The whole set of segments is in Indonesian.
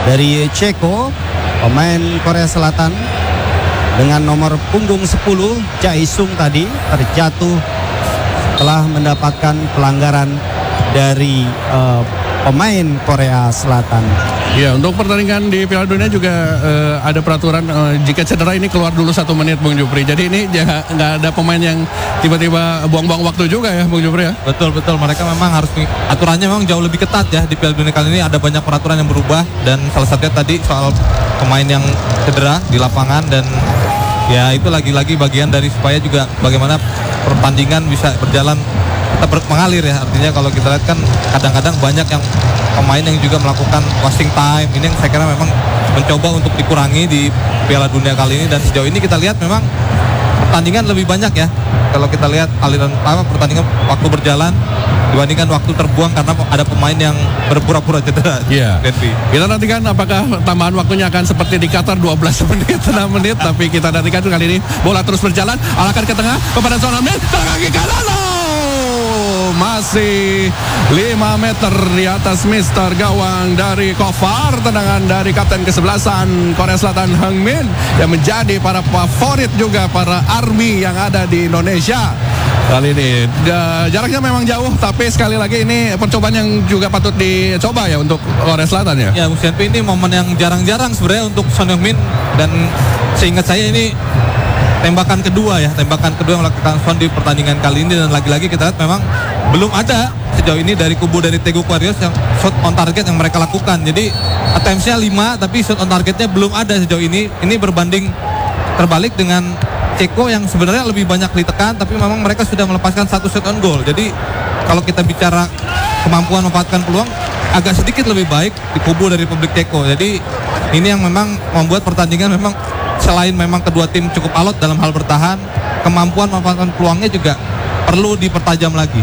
dari Ceko, pemain Korea Selatan dengan nomor punggung 10 Jae-sung tadi terjatuh setelah mendapatkan pelanggaran dari pemain Korea Selatan. Ya, untuk pertandingan di Piala Dunia juga ada peraturan jika cedera ini keluar dulu 1 menit, Bung Jupri. Jadi ini nggak ada pemain yang tiba-tiba buang-buang waktu juga ya, Bung Jupri ya. Betul, mereka memang harus, aturannya memang jauh lebih ketat ya di Piala Dunia kali ini. Ada banyak peraturan yang berubah dan salah satunya tadi soal pemain yang cedera di lapangan, dan ya itu lagi-lagi bagian dari supaya juga bagaimana pertandingan bisa berjalan tetap mengalir ya. Artinya kalau kita lihat kan kadang-kadang banyak yang pemain yang juga melakukan wasting time. Ini yang saya kira memang mencoba untuk dikurangi di Piala Dunia kali ini, dan sejauh ini kita lihat memang pertandingan lebih banyak ya. Kalau kita lihat aliran pertandingan waktu berjalan dibandingkan waktu terbuang karena ada pemain yang berpura-pura cedera. Iya. Kita nantikan apakah tambahan waktunya akan seperti di Qatar 12 menit, 6 menit. Tapi kita nantikan kali ini bola terus berjalan, arahkan ke tengah kepada Son Heung-min, kaki kanan. Masih 5 meter di atas Mister Gawang dari Kofar. Tendangan dari kapten kesebelasan Korea Selatan Heung-min yang menjadi para favorit juga para army yang ada di Indonesia kali ini. Jaraknya memang jauh, tapi sekali lagi ini percobaan yang juga patut dicoba ya untuk Korea Selatan ya. Ya, Bung Sianpi, ini momen yang jarang-jarang sebenarnya untuk Son Heung-min, dan seingat saya ini tembakan kedua yang melakukan Son di pertandingan kali ini, dan lagi-lagi kita lihat memang belum ada sejauh ini dari kubu dari Daegu Warriors yang shot on target yang mereka lakukan. Jadi attempts-nya 5 tapi shot on targetnya belum ada sejauh ini. Ini berbanding terbalik dengan Ceko yang sebenarnya lebih banyak ditekan, tapi memang mereka sudah melepaskan 1 shot on goal. Jadi kalau kita bicara kemampuan memanfaatkan peluang, agak sedikit lebih baik di kubu dari Republik Ceko. Jadi ini yang memang membuat pertandingan memang selain memang kedua tim cukup alot dalam hal bertahan, kemampuan memanfaatkan peluangnya juga perlu dipertajam lagi.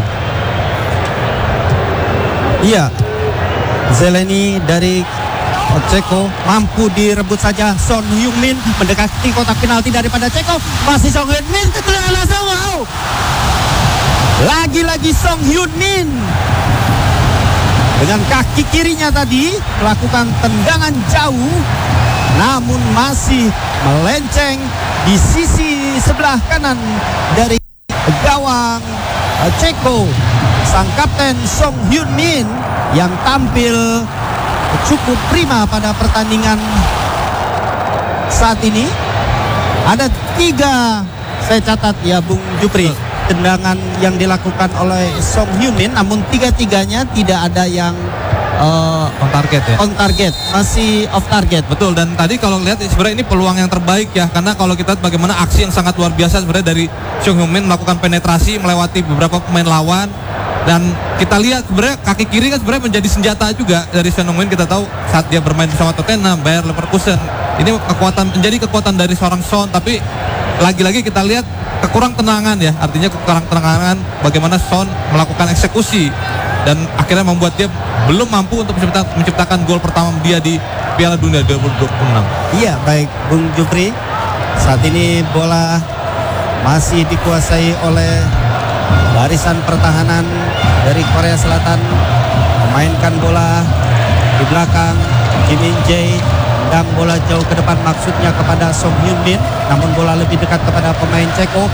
Iya, Zeleny dari Ceko mampu direbut saja. Son Heung-min mendekati kotak penalti daripada Ceko. Masih Son Heung-min, langsung wow. Lagi-lagi Son Heung-min dengan kaki kirinya tadi melakukan tendangan jauh, namun masih melenceng di sisi sebelah kanan dari gawang Ceko. Sang kapten Son Heung-min yang tampil cukup prima pada pertandingan saat ini. Ada 3 saya catat ya, Bung Jupri, tendangan yang dilakukan oleh Son Heung-min, namun 3-tiganya tidak ada yang on target ya. On target, masih off target. Betul, dan tadi kalau lihat sebenarnya ini peluang yang terbaik ya, karena kalau kita lihat bagaimana aksi yang sangat luar biasa sebenarnya dari Son Heung-min melakukan penetrasi melewati beberapa pemain lawan, dan kita lihat sebenarnya kaki kiri kan sebenarnya menjadi senjata juga dari Son Heung-min. Kita tahu saat dia bermain bersama Tottenham, Bayer Leverkusen, ini menjadi kekuatan dari seorang Son, tapi lagi-lagi kita lihat kekurang tenangan ya, artinya kekurang tenangan bagaimana Son melakukan eksekusi, dan akhirnya membuat dia belum mampu untuk menciptakan gol pertama dia di Piala Dunia 2026. Iya, baik Bung Jupri. Saat ini bola masih dikuasai oleh barisan pertahanan dari Korea Selatan. Memainkan bola di belakang Kim In-jae, dan bola jauh ke depan maksudnya kepada Son Heung-min, namun bola lebih dekat kepada pemain Ceko.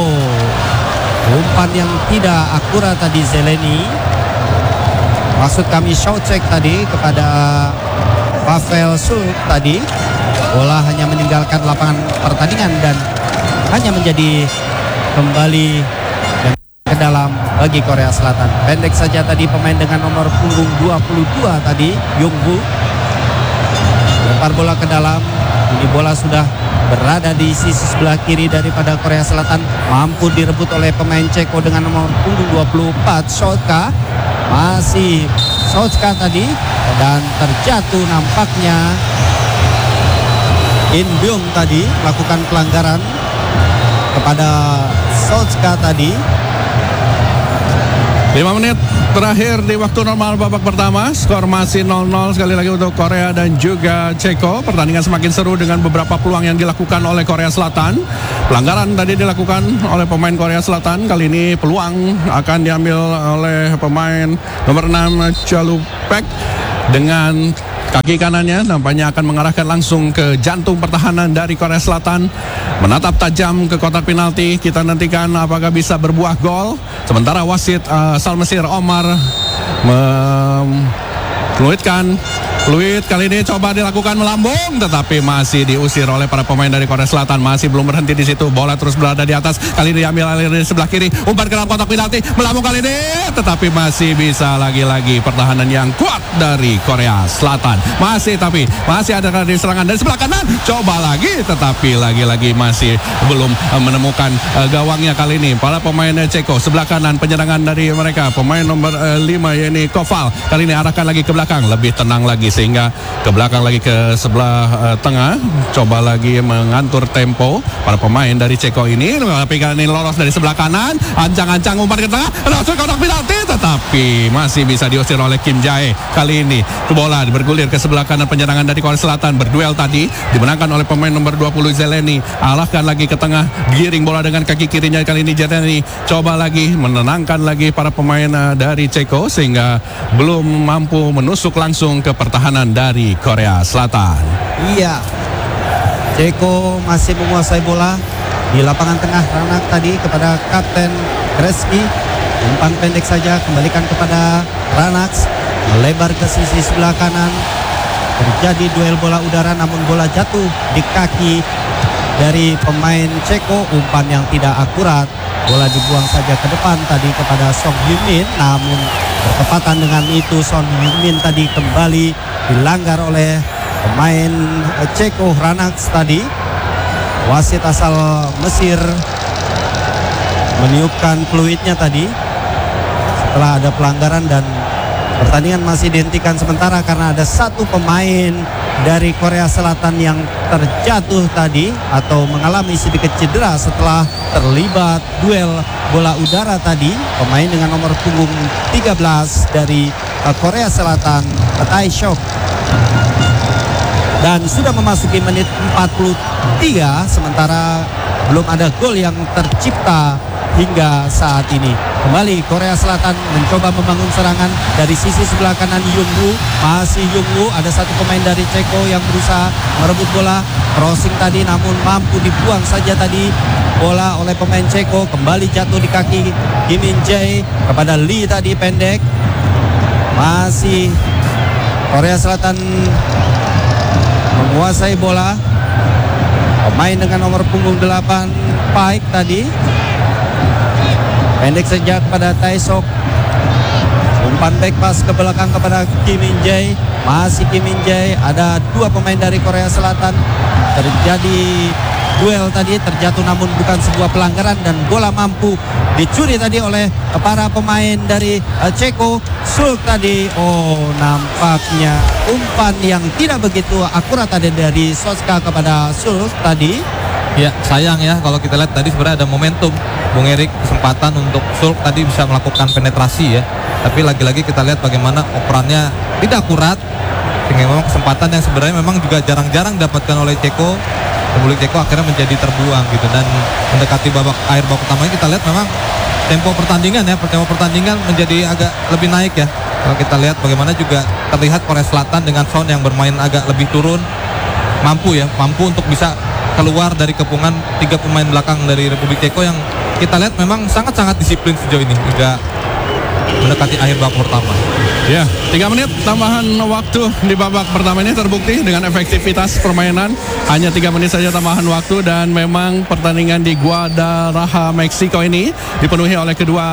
Umpan yang tidak akurat tadi Zeleny. Maksud kami Showcheck tadi kepada Pavel Suk tadi. Bola hanya meninggalkan lapangan pertandingan dan hanya menjadi kembali ke dalam bagi Korea Selatan. Pendek saja tadi pemain dengan nomor punggung 22 tadi, Yong-woo. Lempar bola ke dalam. Ini bola sudah berada di sisi sebelah kiri daripada Korea Selatan. Mampu direbut oleh pemain Ceko dengan nomor punggung 24, Sotka. Masih Sotka tadi, dan terjatuh nampaknya In Byung tadi melakukan pelanggaran kepada Sotka tadi. 5 menit terakhir di waktu normal babak pertama, skor masih 0-0 sekali lagi untuk Korea dan juga Ceko. Pertandingan semakin seru dengan beberapa peluang yang dilakukan oleh Korea Selatan. Pelanggaran tadi dilakukan oleh pemain Korea Selatan. Kali ini peluang akan diambil oleh pemain nomor 6 Chalupek dengan Kaki kanannya nampaknya akan mengarahkan langsung ke jantung pertahanan dari Korea Selatan. Menatap tajam ke kotak penalti. Kita nantikan apakah bisa berbuah gol. Sementara wasit asal Mesir Omar fluidkan. Fluid kali ini coba dilakukan melambung, tetapi masih diusir oleh para pemain dari Korea Selatan. Masih belum berhenti di situ. Bola terus berada di atas. Kali ini diambil alih di sebelah kiri. Umpan ke dalam kotak penalti. Melambung kali ini, tetapi masih bisa lagi-lagi pertahanan yang kuat dari Korea Selatan. Masih ada di serangan dari sebelah kanan. Coba lagi, tetapi lagi-lagi masih belum menemukan gawangnya kali ini. Para pemain Ceko sebelah kanan, penyerangan dari mereka. Pemain nomor 5 yakni Koval. Kali ini arahkan lagi ke belakang, lebih tenang lagi sehingga ke belakang lagi ke sebelah tengah. Coba lagi mengatur tempo para pemain dari Ceko ini. Tapi kali ini lolos dari sebelah kanan, ancang-ancang umpan ke tengah, langsung kotak penalti, tetapi masih bisa diusir oleh Kim Jae. Kali ini bola bergulir ke sebelah kanan, penyerangan dari Korea Selatan berduel tadi dimenangkan oleh pemain nomor 20 Zeleny. Arahkan lagi ke tengah, giring bola dengan kaki kirinya. Kali ini Zeleny coba lagi menenangkan lagi para pemain dari Ceko sehingga belum mampu menusuk langsung ke pertahanan dari Korea Selatan. Iya, Ceko masih menguasai bola di lapangan tengah. Ranak tadi kepada Kapten Kreski, umpan pendek saja, kembalikan kepada Ranax, melebar ke sisi sebelah kanan. Terjadi duel bola udara, namun bola jatuh di kaki dari pemain Ceko. Umpan yang tidak akurat, bola dibuang saja ke depan tadi kepada Song Hyun-min, namun bertepatan dengan itu Son Heung-min tadi kembali dilanggar oleh pemain Ceko Ranax tadi. Wasit asal Mesir meniupkan fluidnya tadi setelah ada pelanggaran, dan pertandingan masih dihentikan sementara karena ada satu pemain dari Korea Selatan yang terjatuh tadi atau mengalami sedikit cedera setelah terlibat duel bola udara tadi. Pemain dengan nomor punggung 13 dari Korea Selatan, Tai Shok. Dan sudah memasuki menit 43, sementara belum ada gol yang tercipta hingga saat ini. Kembali Korea Selatan mencoba membangun serangan dari sisi sebelah kanan. Yungwoo, masih Yungwoo, ada satu pemain dari Ceko yang berusaha merebut bola, crossing tadi namun mampu dibuang saja tadi bola oleh pemain Ceko. Kembali jatuh di kaki Kim Min Jae kepada Lee tadi, pendek. Masih Korea Selatan menguasai bola. Pemain dengan nomor punggung 8 Paik tadi, pendek saja kepada Taesok. Umpan back pass ke belakang kepada Kim Min Jae. Masih Kim Min Jae, ada dua pemain dari Korea Selatan. Terjadi duel tadi, terjatuh namun bukan sebuah pelanggaran, dan bola mampu dicuri tadi oleh para pemain dari Ceko. Sulk tadi, nampaknya umpan yang tidak begitu akurat tadi dari Soska kepada Sulk tadi. Ya, sayang ya kalau kita lihat tadi sebenarnya ada momentum Bung Erik, kesempatan untuk Sulk tadi bisa melakukan penetrasi ya. Tapi lagi-lagi kita lihat bagaimana operannya tidak akurat, sehingga memang kesempatan yang sebenarnya memang juga jarang-jarang didapatkan oleh Ceko. Republik Ceko akhirnya menjadi terbuang gitu, dan mendekati akhir babak pertama kita lihat memang tempo pertandingan menjadi agak lebih naik ya. Kalau kita lihat bagaimana juga terlihat Korea Selatan dengan Son yang bermain agak lebih turun, mampu untuk bisa keluar dari kepungan tiga pemain belakang dari Republik Ceko yang kita lihat memang sangat-sangat disiplin sejauh ini hingga mendekati akhir babak pertama. Ya, 3 menit tambahan waktu di babak pertama ini terbukti dengan efektivitas permainan. Hanya 3 menit saja tambahan waktu, dan memang pertandingan di Guadalajara, Meksiko ini dipenuhi oleh kedua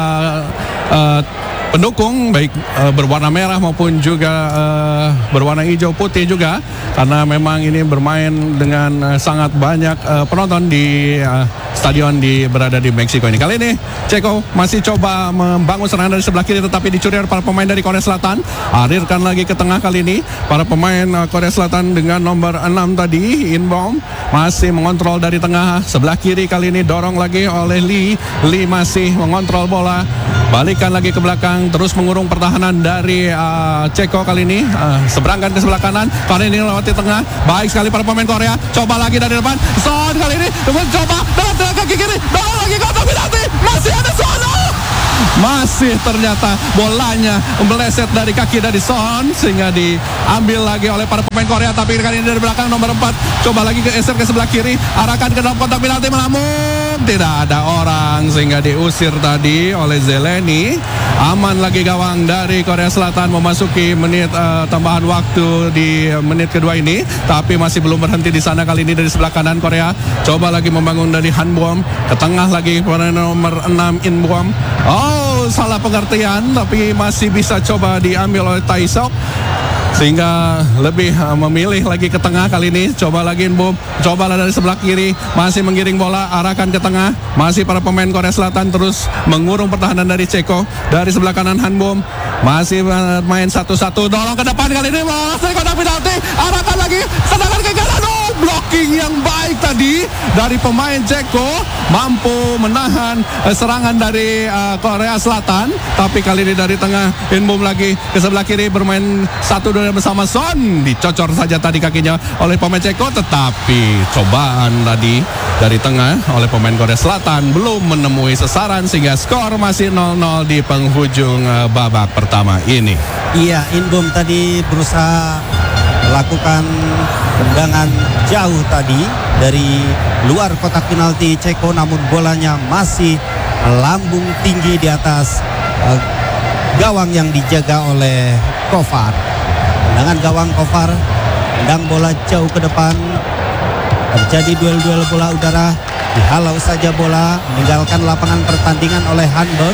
pendukung, baik berwarna merah maupun juga berwarna hijau putih juga, karena memang ini bermain dengan sangat banyak penonton di stadion berada di Meksiko ini. Kali ini Ceko masih coba membangun serangan dari sebelah kiri, tetapi dicuri oleh para pemain dari Korea Selatan. Alirkan lagi ke tengah kali ini para pemain Korea Selatan dengan nomor 6 tadi, Inbom, masih mengontrol dari tengah. Sebelah kiri kali ini dorong lagi oleh Lee masih mengontrol bola. Balikan lagi ke belakang, terus mengurung pertahanan dari Ceko kali ini. Seberangkan ke sebelah kanan, kali ini lewati tengah. Baik sekali para pemain Korea. Coba lagi dari depan, Son kali ini coba dalam kaki kiri, dorong lagi kotak penalti. Masih ada Son. Masih ternyata bolanya meleset dari kaki dari Son sehingga diambil lagi oleh para pemain Korea, tapi kali ini dari belakang nomor 4 coba lagi geser ke sebelah kiri, arahkan ke dalam kotak penalti, namun tidak ada orang sehingga diusir tadi oleh Zeleny. Aman lagi gawang dari Korea Selatan memasuki menit tambahan waktu di menit kedua ini, tapi masih belum berhenti di sana. Kali ini dari sebelah kanan Korea coba lagi membangun dari Han Bom ke tengah lagi pada nomor 6 In Bom. Oh, salah pengertian, tapi masih bisa coba diambil oleh Taisok sehingga lebih memilih lagi ke tengah. Kali ini coba lagi Bom, coba dari sebelah kiri, masih menggiring bola, arahkan ke tengah, masih para pemain Korea Selatan terus mengurung pertahanan dari Ceko. Dari sebelah kanan Han Bom masih main satu-satu, dorong ke depan, kali ini bola dari kotak penalti, arahkan lagi, sedangkan ke kanan. Blocking yang baik tadi dari pemain Ceko, mampu menahan serangan dari Korea Selatan, tapi kali ini dari tengah Inbom lagi ke sebelah kiri bermain 1-2 bersama Son, dicocor saja tadi kakinya oleh pemain Ceko, tetapi cobaan tadi dari tengah oleh pemain Korea Selatan belum menemui sasaran sehingga skor masih 0-0 di penghujung babak pertama ini. Iya, Inbom tadi berusaha melakukan tendangan jauh tadi dari luar kotak penalti Ceko, namun bolanya masih melambung tinggi di atas gawang yang dijaga oleh Kovar. Tendangan gawang Kovar, tendang bola jauh ke depan, terjadi duel-duel bola udara, dihalau saja bola, meninggalkan lapangan pertandingan oleh Hanbom.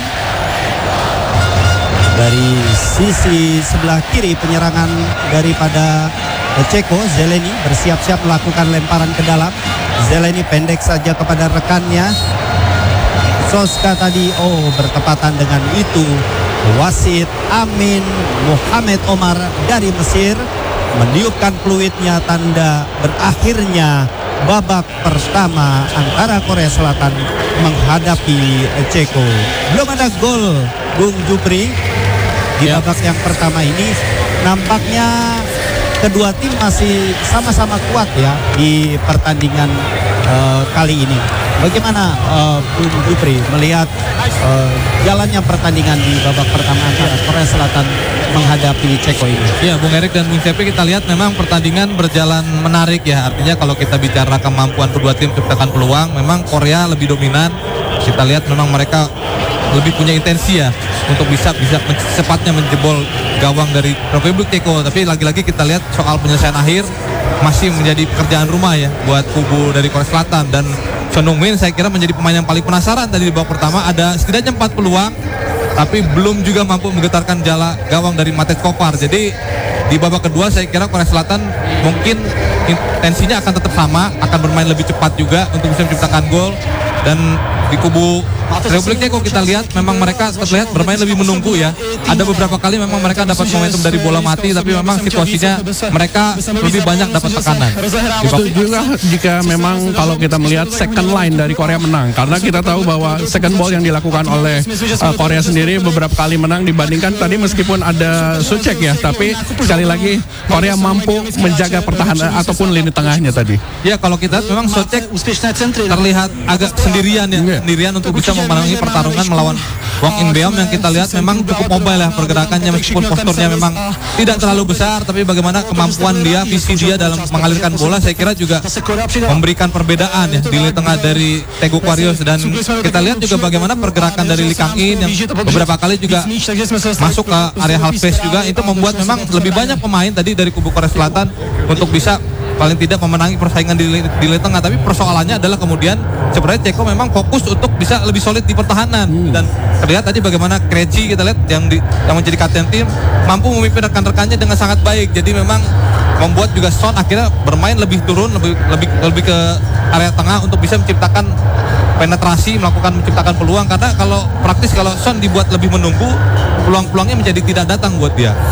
Dari sisi sebelah kiri penyerangan daripada Ceko, Zeleny bersiap-siap melakukan lemparan ke dalam. Zeleny pendek saja kepada rekannya. Soska tadi bertepatan dengan itu. Wasit Amin Muhammad Omar dari Mesir meniupkan peluitnya, tanda berakhirnya babak pertama antara Korea Selatan menghadapi Ceko. Belum ada gol, Bung Jupri. Di babak yang pertama ini nampaknya kedua tim masih sama-sama kuat ya di pertandingan kali ini. Bagaimana Bung Jupri melihat jalannya pertandingan di babak pertama antara Korea Selatan menghadapi Ceko ini? Ya, Bung Erik dan Bung Cepi, kita lihat memang pertandingan berjalan menarik ya. Artinya kalau kita bicara kemampuan kedua tim menciptakan peluang, memang Korea lebih dominan. Kita lihat memang mereka lebih punya intensi ya untuk bisa secepatnya menjebol gawang dari Republik Ceko. Tapi lagi-lagi kita lihat soal penyelesaian akhir masih menjadi pekerjaan rumah ya buat kubu dari Korea Selatan. Dan Son Heung-min saya kira menjadi pemain yang paling penasaran tadi di babak pertama. Ada setidaknya 4 peluang, tapi belum juga mampu menggetarkan jala gawang dari Matej Kovar. Jadi di babak kedua saya kira Korea Selatan mungkin intensinya akan tetap sama, akan bermain lebih cepat juga untuk bisa menciptakan gol. Dan di kubu Republik Ceko kita lihat memang mereka terlihat bermain lebih menunggu ya. Ada beberapa kali memang mereka dapat momentum dari bola mati, tapi memang situasinya mereka lebih banyak dapat tekanan. Itu juga jika memang kalau kita melihat second line dari Korea menang, karena kita tahu bahwa second ball yang dilakukan oleh Korea sendiri beberapa kali menang dibandingkan tadi, meskipun ada Suchek ya, tapi sekali lagi Korea mampu menjaga pertahanan ataupun lini tengahnya tadi. Ya, kalau kita lihat memang Suchek terlihat agak sendirian ya, sendirian untuk bisa memenangi pertarungan melawan Wang In-beom yang kita lihat memang cukup mobile ya pergerakannya, meskipun posturnya memang tidak terlalu besar, tapi bagaimana kemampuan dia, visi dia dalam mengalirkan bola saya kira juga memberikan perbedaan ya di lini tengah dari Taeguk Warriors. Dan kita lihat juga bagaimana pergerakan dari Lee Kang-in yang beberapa kali juga masuk ke area half space juga, itu membuat memang lebih banyak pemain tadi dari kubu Korea Selatan untuk bisa paling tidak memenangi persaingan di lini tengah. Tapi persoalannya adalah kemudian sebenarnya Ceko memang fokus untuk bisa lebih solid di pertahanan. Dan terlihat tadi bagaimana Krejci kita lihat yang menjadi kapten tim mampu memimpin rekan-rekannya dengan sangat baik. Jadi memang membuat juga Son akhirnya bermain lebih turun, lebih ke area tengah untuk bisa menciptakan penetrasi, menciptakan peluang. Karena kalau praktis kalau Son dibuat lebih menunggu, peluang-peluangnya menjadi tidak datang buat dia.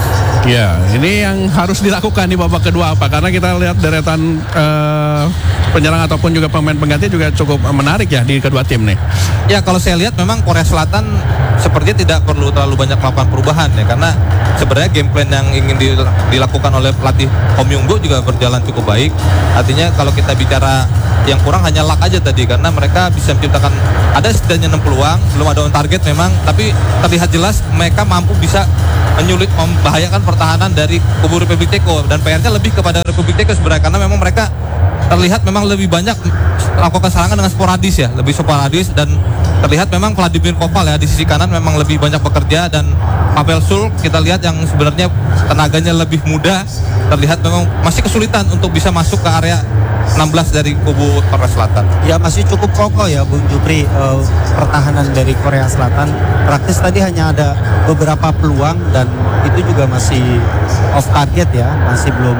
Ya, ini yang harus dilakukan di babak kedua apa? Karena kita lihat deretan penyerang ataupun juga pemain pengganti juga cukup menarik ya di kedua tim nih. Ya, kalau saya lihat memang Korea Selatan sepertinya tidak perlu terlalu banyak melakukan perubahan ya, karena sebenarnya game plan yang ingin dilakukan oleh pelatih Om Yungbo juga berjalan cukup baik. Artinya kalau kita bicara yang kurang hanya luck aja tadi, karena mereka bisa menciptakan ada setidaknya 6 peluang, belum ada on target memang, tapi terlihat jelas mereka mampu bisa membahayakan pertahanan dari kubu Republik Ceko, dan PR-nya lebih kepada Republik Ceko sebenarnya, karena memang mereka terlihat memang lebih banyak melakukan serangan dengan sporadis ya, lebih sporadis, dan terlihat memang Vladimir Koval ya di sisi kanan memang lebih banyak bekerja, dan Pavel Sulk kita lihat yang sebenarnya tenaganya lebih muda, terlihat memang masih kesulitan untuk bisa masuk ke area 16 dari kubu Korea Selatan. Ya masih cukup kokoh ya Bung Jupri, pertahanan dari Korea Selatan. Praktis tadi hanya ada beberapa peluang dan itu juga masih off target ya, masih belum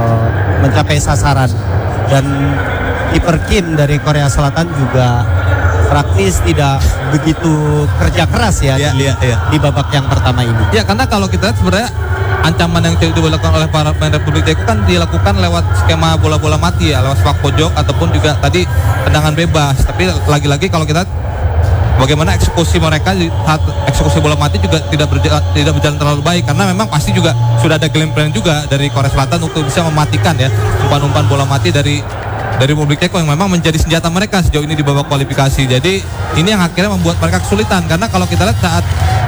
mencapai sasaran. Dan kiper Kim dari Korea Selatan juga praktis tidak begitu kerja keras ya, di babak yang pertama ini. Ya, karena kalau kita lihat sebenarnya ancaman yang dilakukan oleh para pemain Republik Ceko kan dilakukan lewat skema bola-bola mati ya, lewat sepak pojok ataupun juga tadi tendangan bebas. Tapi lagi-lagi kalau kita bagaimana eksekusi mereka saat eksekusi bola mati juga tidak berjalan terlalu baik, karena memang pasti juga sudah ada game plan juga dari Korea Selatan untuk bisa mematikan ya umpan-umpan bola mati dari Republik Ceko yang memang menjadi senjata mereka sejauh ini di babak kualifikasi. Jadi ini yang akhirnya membuat mereka kesulitan, karena kalau kita lihat saat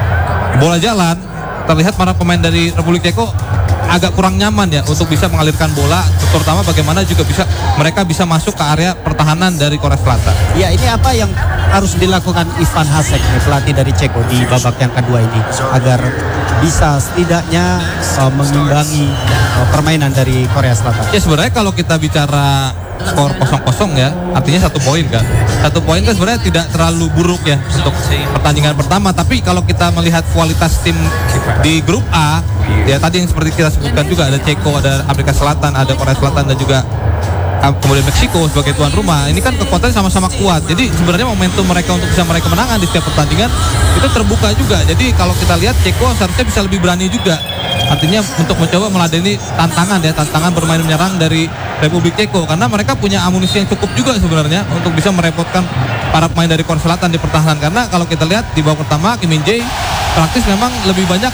bola jalan terlihat para pemain dari Republik Ceko agak kurang nyaman ya untuk bisa mengalirkan bola, terutama bagaimana juga mereka bisa masuk ke area pertahanan dari Korea Selatan. Ya, ini apa yang harus dilakukan Ivan Hasek nih, pelatih dari Ceko di babak yang kedua ini agar bisa setidaknya mengimbangi permainan dari Korea Selatan? Ya, sebenarnya kalau kita bicara skor 0-0 ya, artinya 1 poin kan. 1 poin kan sebenarnya tidak terlalu buruk ya untuk pertandingan pertama, tapi kalau kita melihat kualitas tim di grup A, ya tadi yang seperti kita sebutkan juga ada Ceko, ada Afrika Selatan, ada Korea Selatan, dan juga kemudian Meksiko sebagai tuan rumah. Ini kan kekuatannya sama-sama kuat. Jadi sebenarnya momentum mereka untuk bisa meraih kemenangan di setiap pertandingan itu terbuka juga. Jadi kalau kita lihat Ceko seharusnya bisa lebih berani juga. Artinya untuk mencoba meladeni tantangan bermain menyerang dari Republik Ceko, karena mereka punya amunisi yang cukup juga sebenarnya untuk bisa merepotkan para pemain dari Korea Selatan di pertahanan. Karena kalau kita lihat di babak pertama Kim Min Jae praktis memang lebih banyak,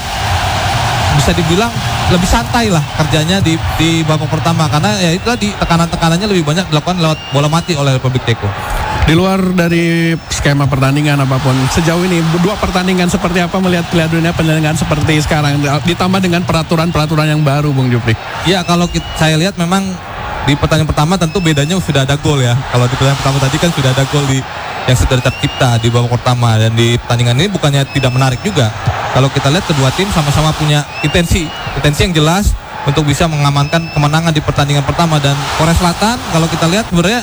bisa dibilang lebih santai lah kerjanya di babak pertama, karena ya itulah di tekanan-tekanannya lebih banyak dilakukan lewat bola mati oleh Republik Ceko. Di luar dari skema pertandingan apapun, sejauh ini 2 pertandingan seperti apa melihat Piala Dunia penyelenggaraan seperti sekarang ditambah dengan peraturan-peraturan yang baru, Bung Jupri? Ya, kalau saya lihat memang di pertandingan pertama tentu bedanya sudah ada gol ya. Kalau di pertandingan pertama tadi kan sudah ada gol yang sudah tercipta di babak pertama, dan di pertandingan ini bukannya tidak menarik juga. Kalau kita lihat kedua tim sama-sama punya intensi yang jelas untuk bisa mengamankan kemenangan di pertandingan pertama, dan Korea Selatan kalau kita lihat sebenarnya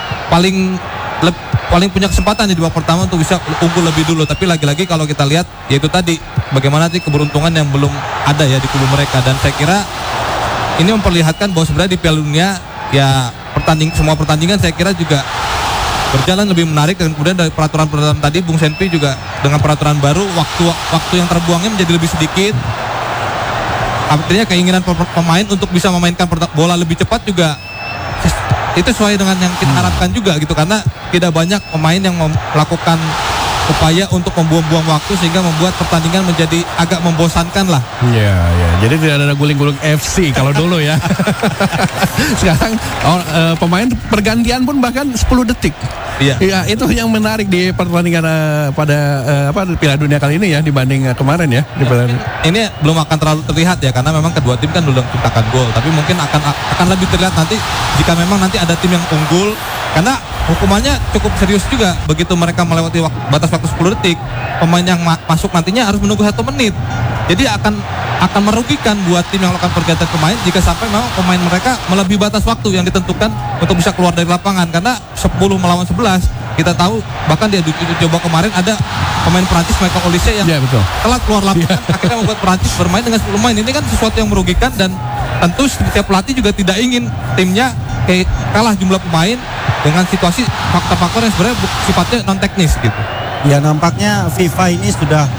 paling punya kesempatan di babak pertama untuk bisa unggul lebih dulu. Tapi lagi-lagi kalau kita lihat yaitu tadi bagaimana nanti keberuntungan yang belum ada ya di kubu mereka, dan saya kira ini memperlihatkan bahwa sebenarnya di Piala Dunia ya semua pertandingan saya kira juga berjalan lebih menarik. Dan kemudian dari peraturan-peraturan tadi Bung Senpi juga dengan peraturan baru waktu yang terbuangnya menjadi lebih sedikit. Artinya keinginan pemain untuk bisa memainkan bola lebih cepat juga itu sesuai dengan yang kita harapkan juga gitu, karena tidak banyak pemain yang melakukan upaya untuk membuang-buang waktu sehingga membuat pertandingan menjadi agak membosankan lah. Iya. Jadi tidak ada guling-guling FC kalau dulu ya. Sekarang pemain pergantian pun bahkan 10 detik. Iya. Ya, itu yang menarik di pertandingan pada Piala Dunia kali ini ya dibanding kemarin ya. Ini belum akan terlalu terlihat ya, karena memang kedua tim kan belum menciptakan gol, tapi mungkin akan lebih terlihat nanti jika memang nanti ada tim yang unggul, karena hukumannya cukup serius juga. Begitu mereka melewati batas waktu 10 detik, pemain yang masuk nantinya harus menunggu 1 menit. Jadi akan merugikan buat tim yang melakukan pergantian pemain jika sampai memang pemain mereka melebihi batas waktu yang ditentukan untuk bisa keluar dari lapangan, karena 10 melawan 11 kita tahu, bahkan di coba kemarin ada pemain Perancis Michael Olise yang telah keluar lapangan, akhirnya membuat Perancis bermain dengan 10 pemain. Ini kan sesuatu yang merugikan, dan tentu setiap pelatih juga tidak ingin timnya kalah jumlah pemain dengan situasi faktor-faktor yang sebenarnya sifatnya non teknis gitu. Ya, nampaknya FIFA ini sudah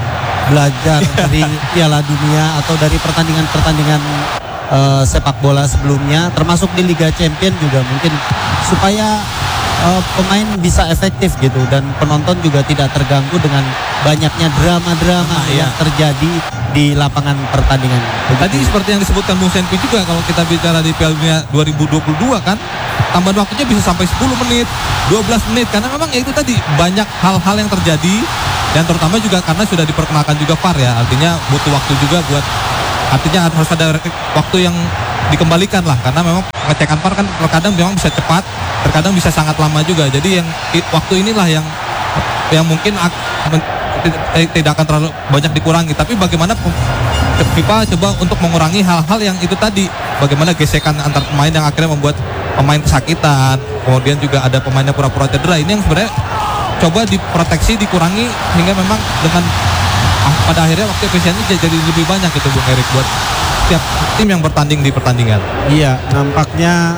belajar dari Piala Dunia atau dari pertandingan-pertandingan sepak bola sebelumnya, termasuk di Liga Champions juga mungkin supaya pemain bisa efektif gitu dan penonton juga tidak terganggu dengan banyaknya drama-drama yang terjadi di lapangan pertandingan. Tadi seperti yang disebutkan Bung Senpi juga, kalau kita bicara di Piala Dunia 2022 kan tambahan waktunya bisa sampai 10 menit, 12 menit karena memang ya itu tadi banyak hal-hal yang terjadi dan terutama juga karena sudah diperkenalkan juga VAR ya, artinya butuh waktu juga buat, artinya harus ada waktu yang dikembalikan lah karena memang pengecekan VAR kan terkadang memang bisa cepat, terkadang bisa sangat lama juga. Jadi yang waktu inilah yang mungkin tidak akan terlalu banyak dikurangi, tapi bagaimana FIFA coba untuk mengurangi hal-hal yang itu tadi, bagaimana gesekan antar pemain yang akhirnya membuat pemain kesakitan, kemudian juga ada pemain yang pura-pura cedera. Ini yang sebenarnya coba diproteksi, dikurangi hingga memang dengan pada akhirnya waktu efisiennya jadi lebih banyak gitu Bung Erik buat setiap tim yang bertanding di pertandingan. Iya, nampaknya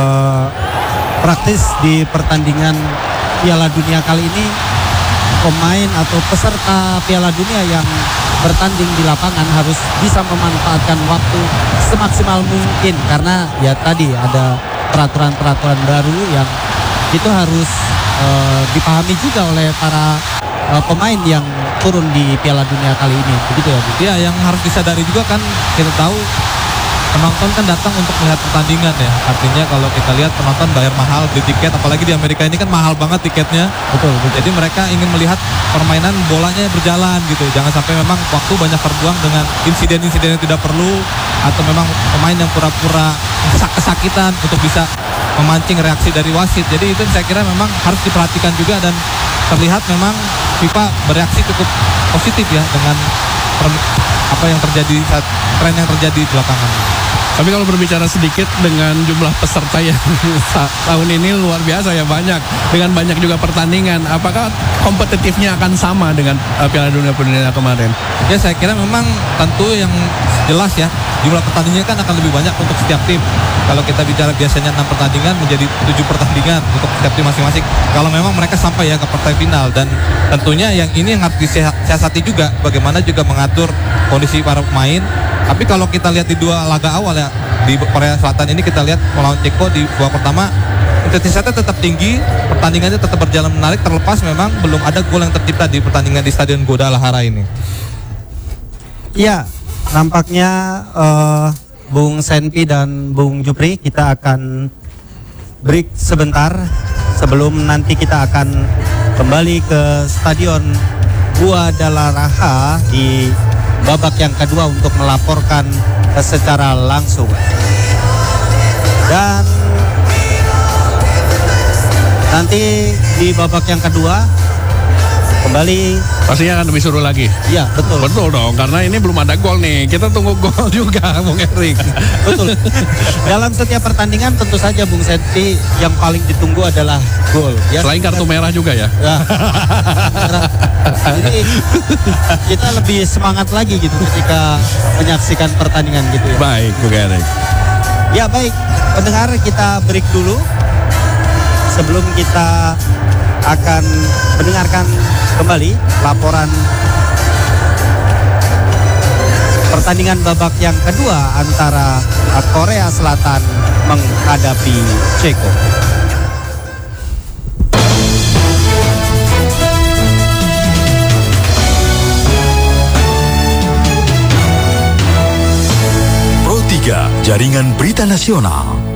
praktis di pertandingan Piala Dunia kali ini pemain atau peserta Piala Dunia yang bertanding di lapangan harus bisa memanfaatkan waktu semaksimal mungkin karena ya tadi ada peraturan-peraturan baru yang itu harus dipahami juga oleh para pemain yang turun di Piala Dunia kali ini, begitu ya Bu? Ya, yang harus disadari juga kan kita tahu penonton kan datang untuk melihat pertandingan ya. Artinya kalau kita lihat penonton bayar mahal beli tiket, apalagi di Amerika ini kan mahal banget tiketnya. Betul. Jadi mereka ingin melihat permainan bolanya berjalan gitu. Jangan sampai memang waktu banyak terbuang dengan insiden-insiden yang tidak perlu atau memang pemain yang pura-pura kesakitan untuk bisa memancing reaksi dari wasit. Jadi itu saya kira memang harus diperhatikan juga dan terlihat memang FIFA bereaksi cukup positif ya dengan apa yang terjadi saat tren yang terjadi belakangan. Tapi kalau berbicara sedikit dengan jumlah peserta yang tahun ini luar biasa ya, banyak dengan banyak juga pertandingan, apakah kompetitifnya akan sama dengan Piala Dunia kemarin? Ya saya kira memang tentu yang jelas ya jumlah pertandingannya kan akan lebih banyak untuk setiap tim. Kalau kita bicara biasanya 6 pertandingan menjadi 7 pertandingan untuk setiap tim masing-masing. Kalau memang mereka sampai ya ke partai final, dan tentunya yang ini yang harus disiasati juga bagaimana juga mengatur kondisi para pemain. Tapi kalau kita lihat di dua laga awal ya di Korea Selatan ini, kita lihat melawan Ceko di babak pertama intensitasnya tetap tinggi, pertandingannya tetap berjalan menarik terlepas memang belum ada gol yang tercipta di pertandingan di Stadion Guadalajara ini. Iya, nampaknya Bung Senpi dan Bung Jupri, kita akan break sebentar sebelum nanti kita akan kembali ke Stadion Guadalajara di babak yang kedua untuk melaporkan secara langsung. Dan nanti di babak yang kedua kembali pastinya akan lebih seru lagi. Iya, betul. Betul dong, karena ini belum ada gol nih. Kita tunggu gol juga, Bung Erik. Betul. Dalam setiap pertandingan tentu saja Bung Senpi yang paling ditunggu adalah gol. Ya, selain kartu merah juga ya. Ya. Jadi kita lebih semangat lagi gitu ketika menyaksikan pertandingan gitu ya. Baik, Bung Erik. Ya baik, pendengar, kita break dulu sebelum kita akan mendengarkan kembali laporan pertandingan babak yang kedua antara Korea Selatan menghadapi Ceko. Pro 3, Jaringan Berita Nasional.